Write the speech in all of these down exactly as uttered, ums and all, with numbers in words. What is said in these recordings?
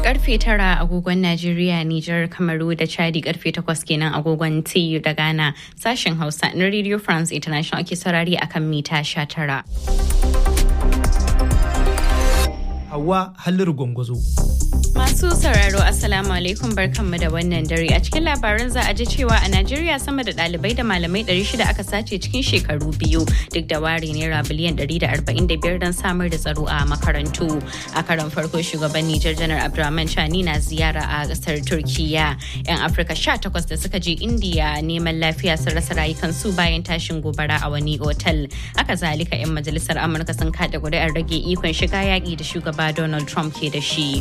Karfe tara agogon Najeriya, Nijar, Kamaru da Chadi karfe takwas kenan agogon T U da Ghana. Sashen Hausa na Radio France International ake saurari akan mita sha tara. Hauwa Halliru Gwangwazo. Masu sauraro Assalamu alaikum barkanmu da wannan dare. A cikin labaran za a ji cewa a Najeriya sama da ɗalibai da malamai ɗari shida aka sace cikin shekaru biyu duk da ware naira biliyan ɗari da arba'in da biyar don samar da tsaro a makarantu. A karon farko shugaban Nijar Janar Abdurrahman Chani na ziyara a ƙasar Turkiya. 'Yan Afirka sha takwas da suka je Indiya neman lafiya sun rasa rayukansu bayan tashin gobara a wani otal. Haka zalika 'yan majalisar Amurka sun kada ƙuri'ar rage ikon shiga yaƙi da shugaba Donald Trump ke da shi.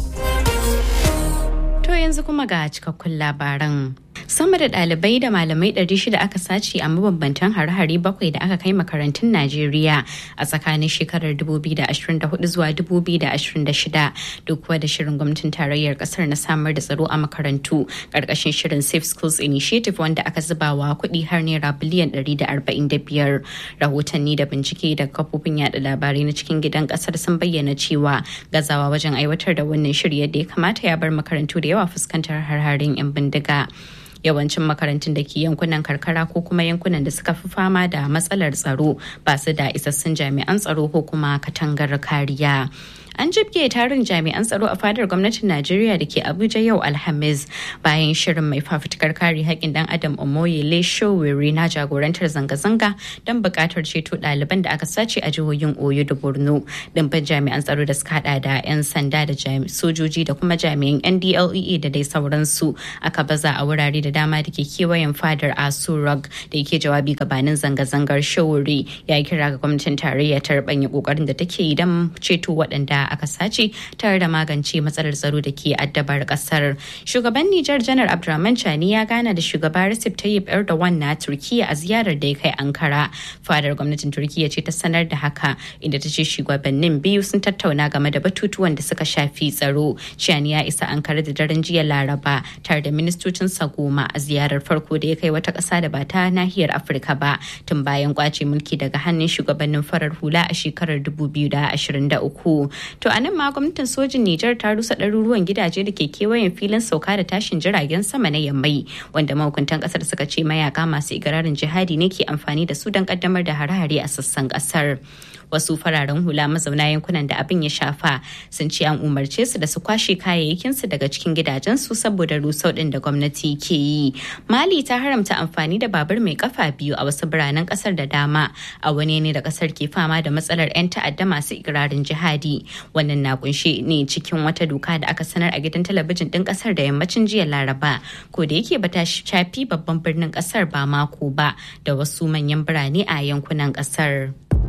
To yanzu kuma ga cikakkun labaran. Sama da ɗalibai da malamai ɗari shida aka sace a mabambantan hare-hare bakwai da aka kai makarantun Najeriya a tsakanin shekarar dubu biyu da ashirin da hudu zuwa dubu biyu da ashirin da shida duk da shirin gwamnatin tarayyar ƙasar na samar da tsaro a makarantu ƙarƙashin shirin Safe Schools Initiative wanda aka zubawa kuɗi har naira biliyan ɗari da arba'in da biyar. Rahotanni da bincike daga kafofin yaɗa labarai na cikin gidan ƙasar sun bayyana cewa gazawa wajen aiwatar da wannan shiri yadda ya kamata ya bar makarantu da yawa fuskantar har-harin 'yan bindiga. Yawancin makarantun da ke yankunan karkara ko kuma yankunan da suka fi fama da matsalar tsaro ba su da isassun jami'an tsaro ko kuma katangar kariya. An jibge tarin jami'an tsaro a fadar gwamnatin Najeriya da ke Abuja yau Alhamis bayan shirin mai fafutukar kare haƙƙin ɗan Adam Omoyele Sowore na jagorantar zanga-zanga don buƙatar ceto ɗaliban da aka sace a jihohin Oyo da Borno. Ɗimbin jami'an tsaro da suka haɗa da 'yan sanda da sojoji da kuma jami'an N D L E A da dai sauransu aka baza a wurare da dama da ke kewayen fadar Aso Rock da yake jawabi gabanin zanga-zangar. Sowore ya kira ga gwamnatin tarayya ta rabanya ƙoƙarin da take yi don ceto waɗanda aka sace tare da magance matsalar tsaro da ke addabar kasar. Shugaban Nijar Janar Abdurrahman Chani ya gana da shugaba Recep Tayyip Erdogan na Turkiya a ziyarar da ya kai Ankara. Fadar gwamnatin Turkiya ce ta sanar da haka inda ta ce shugabannin biyu sun tattauna game da batutuwan da suka shafi tsaro. Chani ya isa Ankara da daren jiya Laraba tare da ministocin sa goma a ziyarar farko da ya kai wata ƙasa da ba ta nahiyar Afirka ba tun bayan kwace mulki daga hannun shugabannin farar hula a shekarar dubu biyu da ashirin da uku. To a nan ma gwamnatin sojin Nijar ta rusa ɗaruruwan gidaje da ke kewayen filin sauka da tashin jiragen sama na Yammai wanda mahukuntan ƙasar suka ce mayaka masu igirarin jihadi ne ke amfani da su don ƙaddamar da hare-hare a sassan ƙasar. Wasu fararen hula mazauna yankunan da abin ya shafa sun ce an umarce su da su kwashe kayayyakinsu daga cikin gidajensu saboda rusau ɗin da gwamnati ke yi. Mali ta haramta amfani da babur mai kafa biyu a wasu biranen ƙasar da dama a wani ne da ƙasar ke fama da matsalar 'yan ta'adda masu igirarin jihadi. Wannan na kunshe ne cikin wata doka da aka sanar a gidan talabijin ɗin ƙasar da yammacin jiya Laraba, ko da yake bata shafi babban birnin ƙasar ba mako ba da wasu manyan birane a yankunan ƙasar.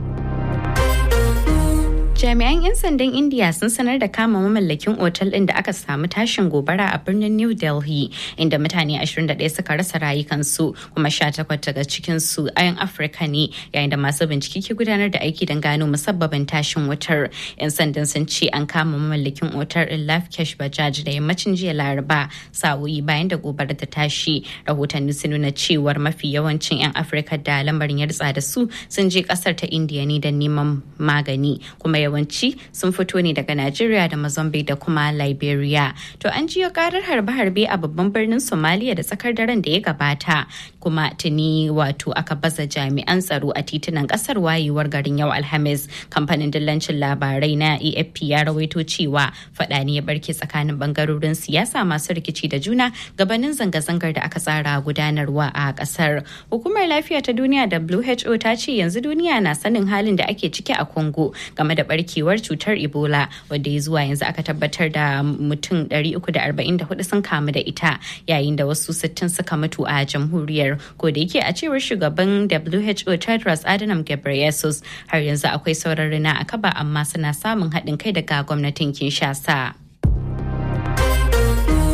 Jami'an 'yan sandan India sun sanar da kama mamallakin otal ɗin da aka samu tashin gobara a birnin New Delhi inda mutane ashirin da ɗaya suka rasa rayukansu kuma sha takwas daga cikinsu 'yan Afirka ne yayin da masu bincike ke gudanar da aiki don gano musabbabin tashin wutar. 'Yan sandan sun ce an kama mamallakin otal ɗin Lavkesh Bajaj da yammacin jiya Laraba sa'o'i bayan da gobara ta tashi. Rahotanni sun nuna cewar mafi yawancin 'yan Afirka da lamarin ya ritsa da su sun je ƙasar ta India ne don neman magani kuma yawanci sun fito ne daga Najeriya da Mozambique da kuma Liberia. To an jiyo karar harbe-harbe a babban birnin Somalia da tsakar daren da ya gabata kuma tuni wato aka baza jami'an tsaro a titunan kasar wayewar garin yau Alhamis. Kamfanin dillancin labarai na A F P ya rawaito cewa fada ne ya barke tsakanin bangarorin siyasa masu rikici da juna gabanin zanga-zangar da aka tsara gudanarwa a kasar. Hukumar lafiya ta duniya W H O ta ce yanzu duniya na sanin halin da ake ciki a Congo game da barkewar cutar Ebola wadda ya zuwa yanzu aka tabbatar da mutum ɗari uku da arba'in da hudu sun kamu da ita yayin da wasu sittin suka mutu a jamhuriyar. Ko da yake a cewar shugaban W H O Tedros Adhanom Ghebreyesus har yanzu akwai sauran rina a kaba amma suna samun haɗin kai daga gwamnatin Kinshasa.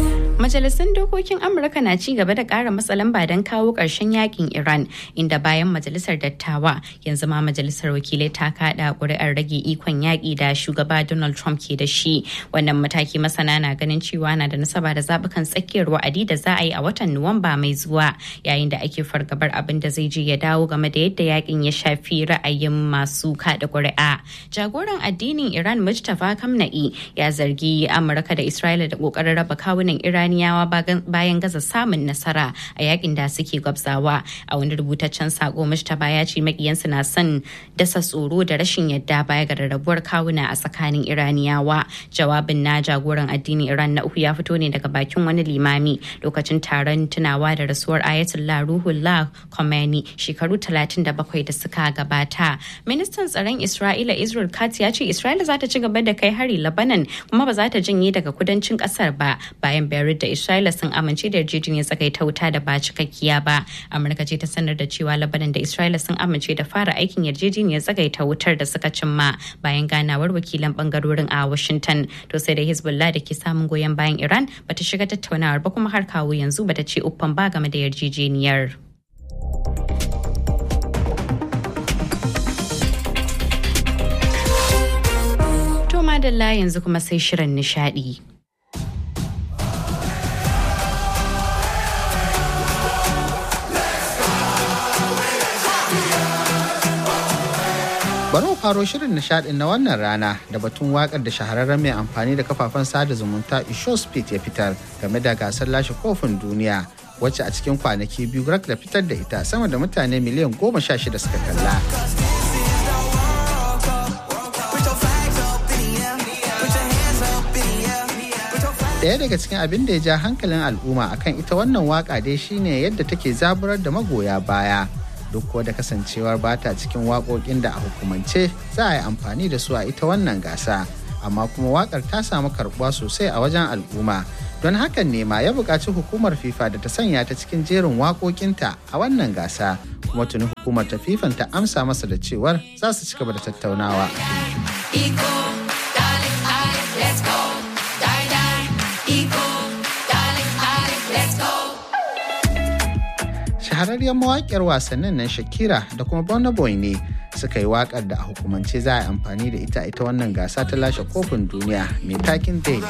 Majalisun dokokin Amurka na ci gaba da ƙara matsa lamba don kawo ƙarshen yakin Iran, inda bayan majalisar dattawa yanzu ma majalisar wakilai ta kaɗa ƙuri'ar rage ikon yaƙi da shugaba Donald Trump ke da shi. Wannan mataki masana na ganin cewa na da nasaba da zaɓukan tsakiyar wa'adi da za a yi a watan Nuwamba mai zuwa, yayin da ake fargabar abin da zai je ya dawo game da yadda yakin ya shafi ra'ayin masu kaɗa ƙuri'a. Jagoran addinin Iran Mujtaba Kamna'i ya zargi Amurka da Isra'ila da ƙoƙarin raba kawunan Iran Iraniyawa bayan gaza samun nasara a yakin da suke gwabzawa. A wani rubutaccen sako Mujtaba ya ce makiyansu na son dasa tsoro da rashin yadda baya ga rarrabuwar kawuna a tsakanin Iraniyawa. Jawabin na jagoran addinin Iran na uku ya fito ne daga bakin wani limami lokacin taron tunawa da rasuwar Ayatollah Ruhullah Khomeini shekaru talatin da bakwai da suka gabata. Ministan tsaron Isra'ila Israel Katz ya ce Isra'ila za ta ci gaba da kai hari Lebanon kuma ba za ta janye daga kudancin kasar ba bayan Beirut da Isra'ila sun amince da yarjejeniyar tsagaita wuta da ba cikakkiya ba. Amurka ce ta sanar da cewa Lebanon da Isra'ila sun amince da fara aikin yarjejeniyar tsagaita wutar da suka cimma bayan ganawar wakilan bangarorin a Washington. To sai da Hezbollah da ke samun goyon bayan Iran bata shiga tattaunawar ba kuma har kawo yanzu bata ce uffan ba game da yarjejeniyar. To madalla yanzu kuma sai shirin nishadi. Bari mu faro shirin nishadin na wannan rana da batun wakar da shahararren mai amfani da kafafen sada zumunta Isho Speed ya fitar game da gasar lashe kofin duniya wacce a cikin kwanaki biyu Greg da fitar da ita sama da mutane miliyan goma sha shida suka kalla. Daya daga cikin abin da ya ja hankalin al'umma akan ita wannan waka dai shine yadda take zaburar da magoya baya. Duk kuwa da kasancewar bata cikin waƙoƙin da a hukumance za a yi amfani da su a ita wannan gasa, amma kuma waƙar ta samu karɓuwa sosai a wajen al'umma. Don hakan ne ma ya buƙaci hukumar FIFA da ta sanya ta cikin jerin waƙoƙinta a wannan gasa, kuma tuni hukumar ta FIFA ta amsa masa da cewar za su ci gaba da tattaunawa. Shahararriyar mawaƙiyar wasannin nan Shakira da kuma Burna Boy ne suka yi waƙar da a hukumance za a yi amfani da ita ita wannan gasa ta lashe kofin duniya mai takin Day.